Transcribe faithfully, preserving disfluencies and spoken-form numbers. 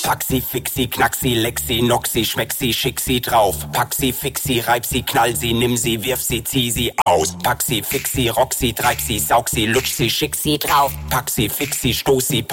Pack sie, fix sie, knack sie, leck sie, knock sie, schmeck sie, schick sie drauf. Pack sie, fix sie, reib sie, knall sie, nimm sie, wirf sie, zieh sie aus. Pack sie, fix sie, rock sie, treib sie, saug sie, lutsch sie, schick sie drauf. Pack sie, fix sie, stoß sie,